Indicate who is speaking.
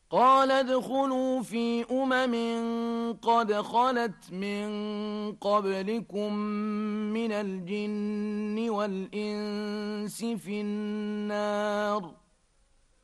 Speaker 1: قال ادخلوا في قد خلت من قبلكم من الجن والإنس في النار